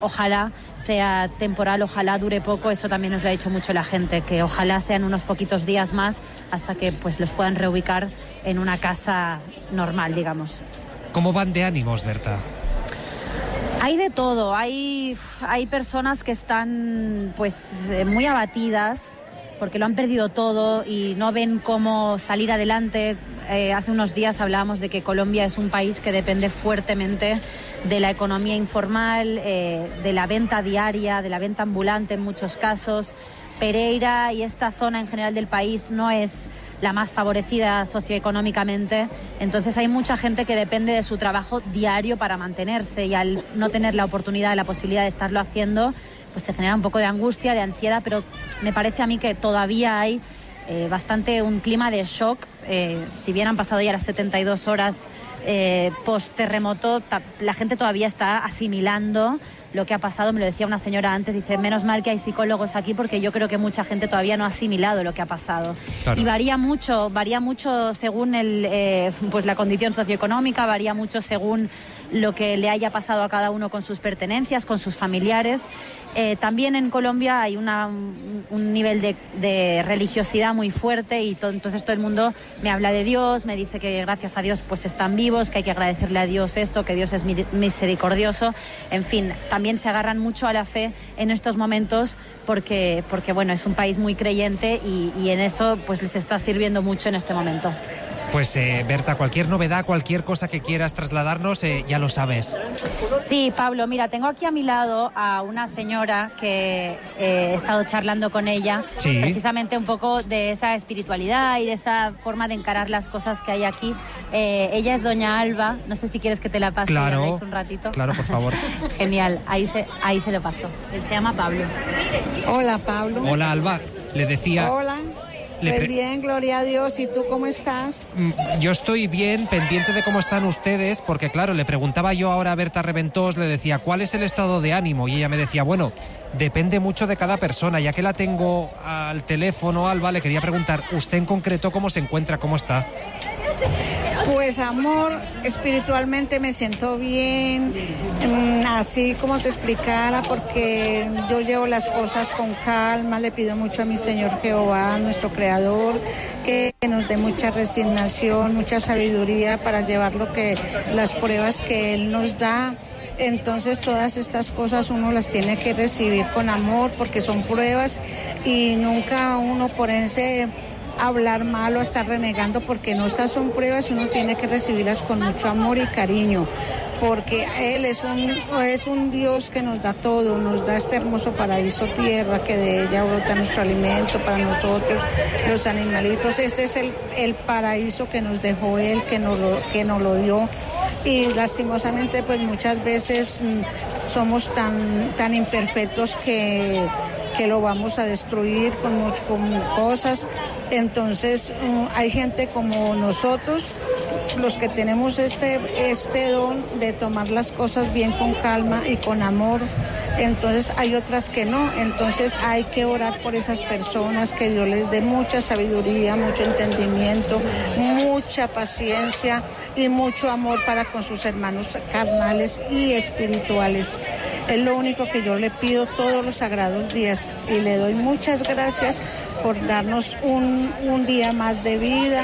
Ojalá sea temporal, ojalá dure poco, eso también nos lo ha dicho mucho la gente, que ojalá sean unos poquitos días más hasta que pues los puedan reubicar en una casa normal, digamos. ¿Cómo van de ánimos, Berta? Hay de todo, hay personas que están pues muy abatidas porque lo han perdido todo y no ven cómo salir adelante. Hace unos días hablábamos de que Colombia es un país que depende fuertemente de la economía informal, de la venta diaria, de la venta ambulante en muchos casos. Pereira y esta zona en general del país no es la más favorecida socioeconómicamente, entonces hay mucha gente que depende de su trabajo diario para mantenerse y al no tener la oportunidad, la posibilidad de estarlo haciendo, pues se genera un poco de angustia, de ansiedad, pero me parece a mí que todavía hay bastante un clima de shock. Si bien han pasado ya las 72 horas post-terremoto, la gente todavía está asimilando lo que ha pasado. Me lo decía una señora antes, dice, menos mal que hay psicólogos aquí porque yo creo que mucha gente todavía no ha asimilado lo que ha pasado. Claro. Y varía mucho según pues la condición socioeconómica, varía mucho según lo que le haya pasado a cada uno con sus pertenencias, con sus familiares. También en Colombia hay un nivel de religiosidad muy fuerte y entonces todo el mundo me habla de Dios, me dice que gracias a Dios pues están vivos, que hay que agradecerle a Dios esto, que Dios es misericordioso. En fin, también se agarran mucho a la fe en estos momentos porque bueno, es un país muy creyente y en eso pues les está sirviendo mucho en este momento. Pues Berta, cualquier novedad, cualquier cosa que quieras trasladarnos, ya lo sabes. Sí, Pablo, mira, tengo aquí a mi lado a una señora que he estado charlando con ella, sí, precisamente un poco de esa espiritualidad y de esa forma de encarar las cosas que hay aquí. Ella es doña Alba, no sé si quieres que te la pase, claro, un ratito. Claro, por favor. Genial, ahí se lo paso. Él se llama Pablo. Hola, Pablo. Hola, Alba, le decía... Hola. Pues bien, gloria a Dios. ¿Y tú cómo estás? Yo estoy bien, pendiente de cómo están ustedes, porque claro, le preguntaba yo ahora a Berta Reventós, le decía, ¿cuál es el estado de ánimo? Y ella me decía, bueno, depende mucho de cada persona. Ya que la tengo al teléfono, Alba, le quería preguntar, ¿usted en concreto cómo se encuentra, cómo está? Pues amor, espiritualmente me siento bien, así como te explicara, porque yo llevo las cosas con calma, le pido mucho a mi Señor Jehová, nuestro Creador, que nos dé mucha resignación, mucha sabiduría para llevar las pruebas que Él nos da. Entonces todas estas cosas uno las tiene que recibir con amor porque son pruebas y nunca uno ponerse hablar mal o estar renegando porque no, estas son pruebas y uno tiene que recibirlas con mucho amor y cariño porque Él es un Dios que nos da todo, nos da este hermoso paraíso tierra que de ella brota nuestro alimento para nosotros, los animalitos. Este es el paraíso que nos dejó Él, que nos lo dio y lastimosamente pues muchas veces somos tan imperfectos que lo vamos a destruir con cosas. Entonces hay gente como nosotros, los que tenemos este don de tomar las cosas bien con calma y con amor. Entonces hay otras que no, entonces hay que orar por esas personas, que Dios les dé mucha sabiduría, mucho entendimiento, mucha paciencia y mucho amor para con sus hermanos carnales y espirituales. Es lo único que yo le pido todos los sagrados días y le doy muchas gracias por darnos un día más de vida.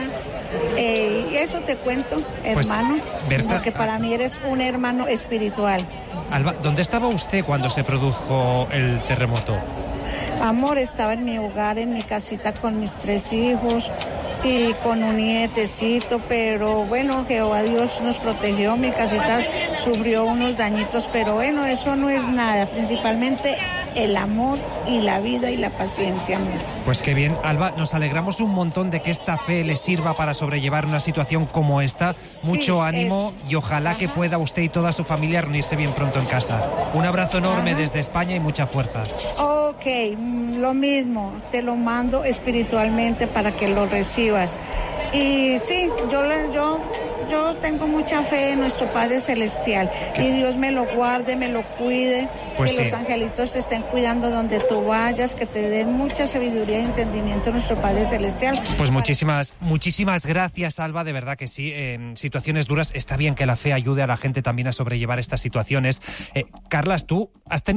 Y eso te cuento, hermano, pues, Berta, porque para mí eres un hermano espiritual. Alba, ¿dónde estaba usted cuando se produjo el terremoto? Amor, estaba en mi hogar, en mi casita con mis 3 hijos y con un nietecito, pero bueno, Jehová Dios nos protegió, mi casita sufrió unos dañitos, pero bueno, eso no es nada, principalmente el amor y la vida y la paciencia, amor. Pues qué bien, Alba, nos alegramos un montón de que esta fe le sirva para sobrellevar una situación como esta. Mucho ánimo y ojalá que pueda usted y toda su familia reunirse bien pronto en casa. Un abrazo enorme desde España y mucha fuerza. Ok, lo mismo, te lo mando espiritualmente para que lo recibas. Y sí, yo yo tengo mucha fe en nuestro Padre Celestial y Dios me lo guarde, me lo cuide, pues que los angelitos te estén cuidando donde tú vayas, que te den mucha sabiduría y entendimiento nuestro Padre Celestial. Pues muchísimas gracias, Alba, de verdad que sí. En situaciones duras está bien que la fe ayude a la gente también a sobrellevar estas situaciones. Carlas, tú has tenido